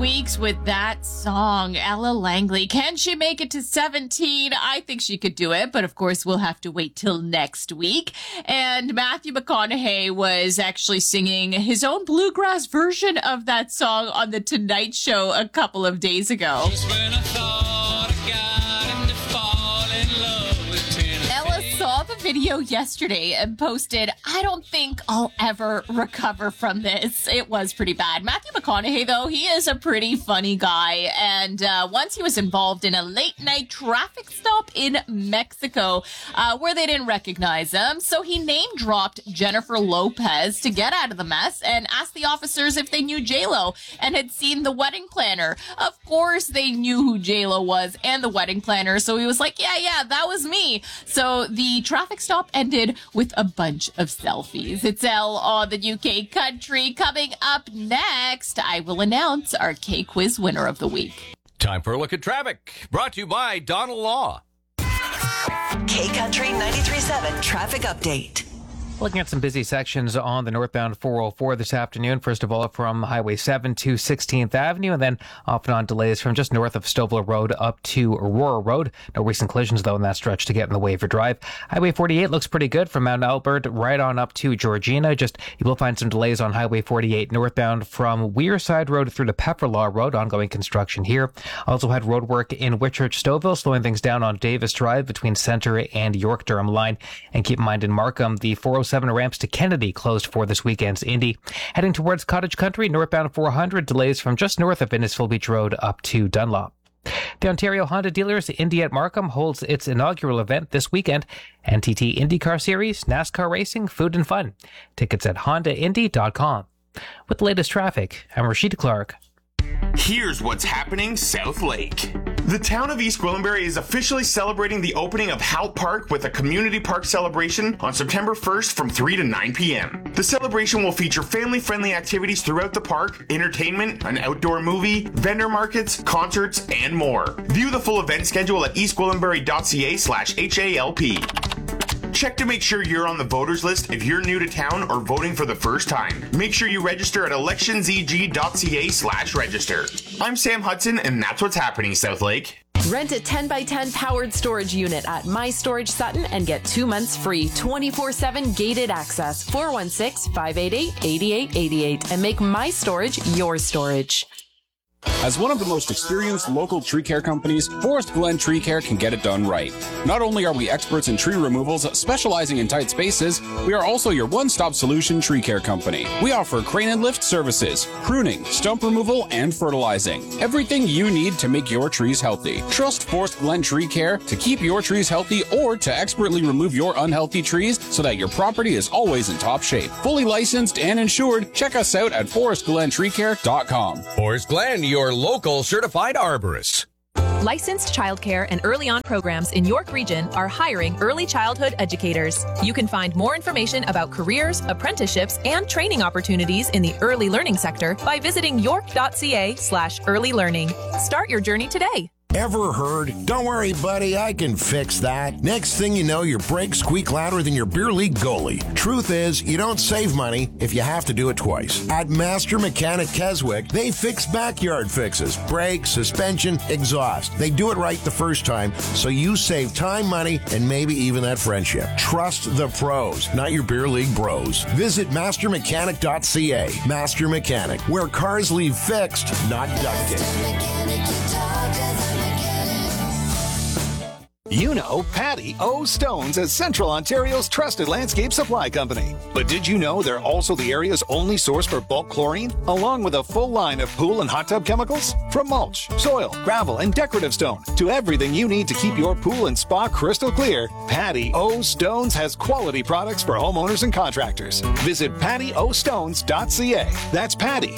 Weeks with that song, Ella Langley. Can she make it to 17? I think she could do it, but of course we'll have to wait till next week. And Matthew McConaughey was actually singing his own bluegrass version of that song on The Tonight Show a couple of days ago. Saw the video yesterday and posted, I don't think I'll ever recover from this. It was pretty bad. Matthew McConaughey, though, he is a pretty funny guy. And once he was involved in a late night traffic stop in Mexico where they didn't recognize him. So he name dropped Jennifer Lopez to get out of the mess and asked the officers if they knew J-Lo and had seen the wedding planner. Of course they knew who J-Lo was and the wedding planner. So he was like, yeah, that was me. So the traffic stop ended with a bunch of selfies. It's Elle on the UK Country. Coming up next, I will announce our K-Quiz winner of the week. Time for a look at traffic. Brought to you by Donald Law. K-Country 93.7 Traffic Update. Looking at some busy sections on the northbound 404 this afternoon. First of all, from Highway 7 to 16th Avenue, and then off and on delays from just north of Stovall Road up to Aurora Road. No recent collisions, though, in that stretch to get in the way for drive. Highway 48 looks pretty good from Mount Albert right on up to Georgina. Just you will find some delays on Highway 48 northbound from Wearside Road through to Pepperlaw Road. Ongoing construction here. Also had road work in Whitchurch Stouffville, slowing things down on Davis Drive between Centre and York Durham Line. And keep in mind in Markham, the 407 ramps to Kennedy closed for this weekend's Indy. Heading towards Cottage Country, northbound 400, delays from just north of Innisfil Beach Road up to Dunlop. The Ontario Honda Dealers Indy at Markham holds its inaugural event this weekend. NTT IndyCar Series, NASCAR racing, food and fun. Tickets at HondaIndy.com. With the latest traffic, I'm Rashida Clark. Here's what's happening South Lake. The town of East Gwillimbury is officially celebrating the opening of Hout Park with a community park celebration on September 1st from 3 to 9 p.m. The celebration will feature family-friendly activities throughout the park, entertainment, an outdoor movie, vendor markets, concerts, and more. View the full event schedule at eastgwillimbury.ca/HALP. Check to make sure you're on the voters list if you're new to town or voting for the first time. Make sure you register at electionseg.ca/register. I'm Sam Hudson, and that's what's happening, South Lake. Rent a 10x10 powered storage unit at My Storage Sutton and get 2 months free, 24/7 gated access. 416-588-8888 and make My Storage your storage. As one of the most experienced local tree care companies, Forest Glen Tree Care can get it done right. Not only are we experts in tree removals, specializing in tight spaces, we are also your one-stop solution tree care company. We offer crane and lift services, pruning, stump removal, and fertilizing. Everything you need to make your trees healthy. Trust Forest Glen Tree Care to keep your trees healthy or to expertly remove your unhealthy trees so that your property is always in top shape. Fully licensed and insured, check us out at forestglentreecare.com. Forest Glen, your local certified arborist. Licensed childcare and early on programs in York Region are hiring early childhood educators. You can find more information about careers, apprenticeships, and training opportunities in the early learning sector by visiting york.ca/early learning. Start your journey today. Ever heard? Don't worry, buddy, I can fix that. Next thing you know, your brakes squeak louder than your beer league goalie. Truth is, you don't save money if you have to do it twice. At Master Mechanic Keswick, they fix backyard fixes, brakes, suspension, exhaust. They do it right the first time, so you save time, money, and maybe even that friendship. Trust the pros, not your beer league bros. Visit mastermechanic.ca. Master Mechanic, where cars leave fixed, not ducted. You know Patty O. Stones as Central Ontario's trusted landscape supply company. But did you know they're also the area's only source for bulk chlorine, along with a full line of pool and hot tub chemicals? From mulch, soil, gravel, and decorative stone to everything you need to keep your pool and spa crystal clear, Patty O. Stones has quality products for homeowners and contractors. Visit pattyostones.ca. That's Patty,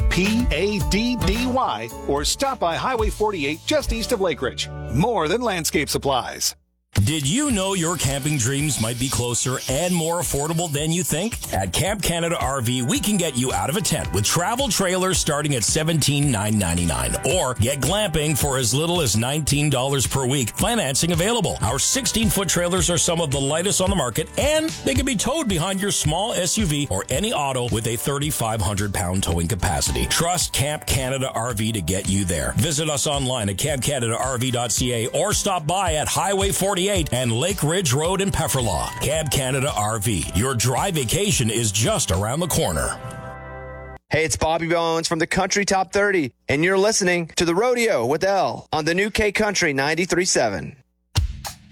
P-A-D-D-Y, or stop by Highway 48 just east of Lakeridge. More than landscape supplies. Did you know your camping dreams might be closer and more affordable than you think? At Camp Canada RV, we can get you out of a tent with travel trailers starting at $17,999, or get glamping for as little as $19 per week. Financing available. Our 16-foot trailers are some of the lightest on the market, and they can be towed behind your small SUV or any auto with a 3,500-pound towing capacity. Trust Camp Canada RV to get you there. Visit us online at campcanadarv.ca or stop by at Highway 48 and Lake Ridge Road in Pefferlaw. Camp Canada RV. Your dry vacation is just around the corner. Hey, it's Bobby Bones from the Country Top 30, and you're listening to The Rodeo with Elle on the new K Country 93.7.